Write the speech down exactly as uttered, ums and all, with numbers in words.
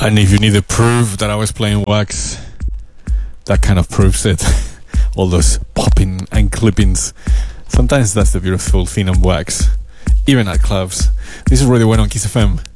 And if you need the proof that I was playing wax, that kind of proves it. All those popping and clippings. Sometimes that's the beautiful thing on wax, even at clubs. This is really well on Kiss F M.